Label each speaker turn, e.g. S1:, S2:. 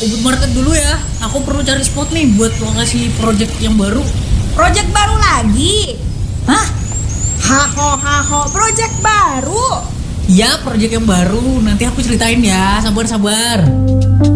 S1: Ubud Market dulu ya. Aku perlu cari spot nih buat lokasi project yang baru.
S2: Project baru lagi? Hah? Haho, project baru?
S1: Ya, project yang baru. Nanti aku ceritain ya. Sabar.